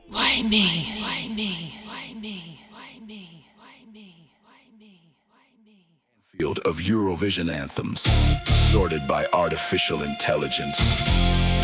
Why me? Why me? Why me? Why me? Why me? Why me? Why me? Field of Eurovision anthems, sorted by artificial intelligence.